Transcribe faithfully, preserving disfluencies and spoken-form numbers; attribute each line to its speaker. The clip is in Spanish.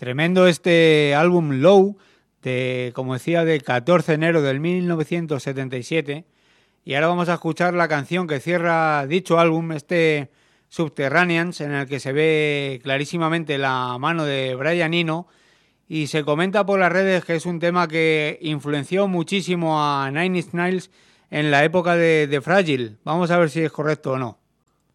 Speaker 1: Tremendo este álbum Low, de, como decía, del catorce de enero del mil novecientos setenta y siete. Y ahora vamos a escuchar la canción que cierra dicho álbum, este Subterraneans, en el que se ve clarísimamente la mano de Brian Eno, y se comenta por las redes que es un tema que influenció muchísimo a Nine Inch Nails en la época de, de Fragile. Vamos a ver si es correcto o no.